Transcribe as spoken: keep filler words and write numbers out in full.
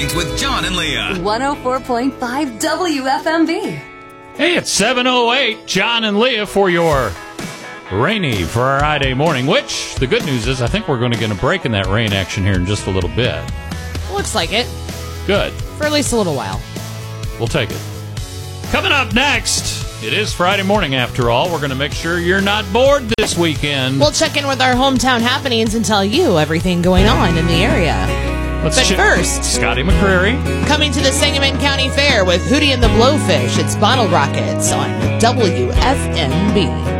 Mornings with John and Leah. one oh four point five W F M B. Hey, it's seven oh eight. John and Leah for your rainy Friday morning, which the good news is I think we're going to get a break in that rain action here in just a little bit. Looks like it. Good. For at least a little while. We'll take it. Coming up next, it is Friday morning after all. We're going to make sure you're not bored this weekend. We'll check in with our hometown happenings and tell you everything going on in the area. Let's but ch- first, Scotty McCreery. Coming to the Sangamon County Fair with Hootie and the Blowfish, it's Bottle Rockets on W F M B.